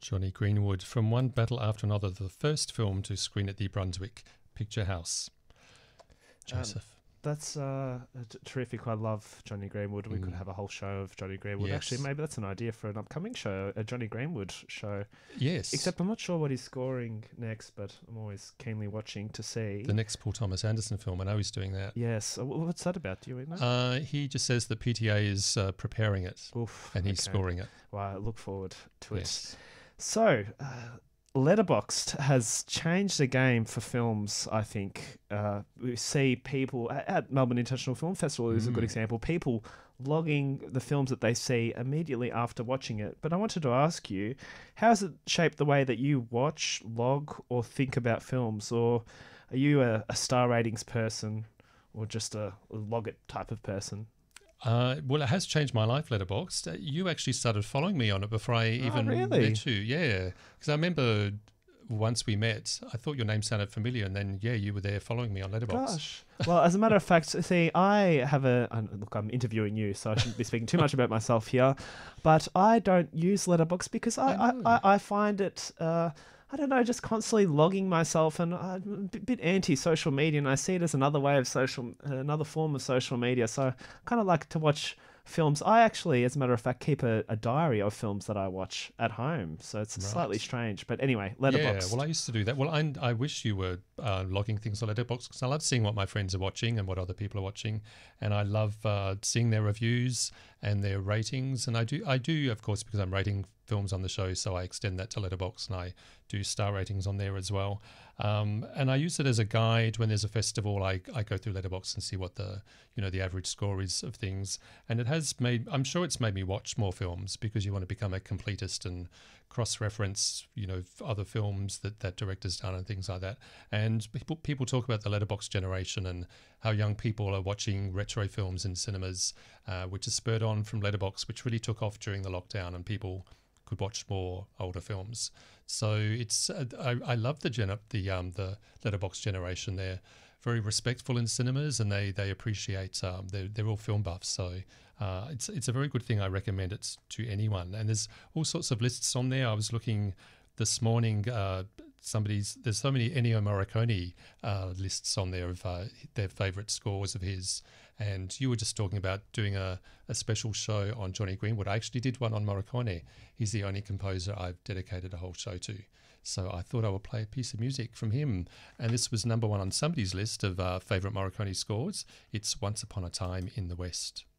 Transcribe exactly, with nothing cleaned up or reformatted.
Johnny Greenwood, from one battle after another, the first film to screen at the Brunswick Picture House. Joseph. Um, that's uh, t- terrific. I love Johnny Greenwood. We mm. could have a whole show of Johnny Greenwood. Yes. Actually, maybe that's an idea for an upcoming show, a Johnny Greenwood show. Yes. Except I'm not sure what he's scoring next, but I'm always keenly watching to see. The next Paul Thomas Anderson film. I know he's doing that. Yes. Uh, what's that about? Do you know? Uh, he just says the P T A is uh, preparing it. Oof, and he's okay. scoring it. Well, I look forward to yes. it. So, uh, Letterboxd has changed the game for films, I think. Uh, we see people at Melbourne International Film Festival is mm. a good example. People logging the films that they see immediately after watching it. But I wanted to ask you, how has it shaped the way that you watch, log, or think about films? Or are you a, a star ratings person or just a, a log it type of person? Uh, well, it has changed my life, Letterboxd. Uh, you actually started following me on it before I oh, even really? met you. Yeah, because I remember once we met, I thought your name sounded familiar, and then, yeah, you were there following me on Letterboxd. Gosh. Well, as a matter of fact, see, I have a... Uh, look, I'm interviewing you, so I shouldn't be speaking too much about myself here, but I don't use Letterboxd because I, I, I, I find it... Uh, I don't know, just constantly logging myself, and I'm a bit anti-social media, and I see it as another way of social, another form of social media. So I kind of like to watch films. I actually, as a matter of fact, keep a, a diary of films that I watch at home. So it's right. slightly strange. But anyway, Letterboxd. Yeah, well, I used to do that. Well, I, I wish you were uh, logging things on Letterboxd because I love seeing what my friends are watching and what other people are watching. And I love uh, seeing their reviews and their ratings. And I do, I do, of course, because I'm rating films on the show, so I extend that to Letterboxd and I do star ratings on there as well. Um, and I use it as a guide when there's a festival. I, I go through Letterboxd and see what the you know the average score is of things. And it has made, I'm sure it's made me watch more films because you want to become a completist and cross-reference you know other films that that director's done and things like that. And people people talk about the Letterboxd generation and how young people are watching retro films in cinemas, uh, which is spurred on from Letterboxd, which really took off during the lockdown, and people could watch more older films. So it's uh, I, I love the gen- the um the Letterboxd generation. They're very respectful in cinemas, and they they appreciate um they're they're all film buffs. So uh, it's it's a very good thing. I recommend it to anyone. And there's all sorts of lists on there. I was looking this morning. Uh, somebody's there's so many Ennio Morricone uh, lists on there of uh, their favourite scores of his. And you were just talking about doing a, a special show on Johnny Greenwood. I actually did one on Morricone. He's the only composer I've dedicated a whole show to. So I thought I would play a piece of music from him. And this was number one on somebody's list of uh, favourite Morricone scores. It's Once Upon a Time in the West.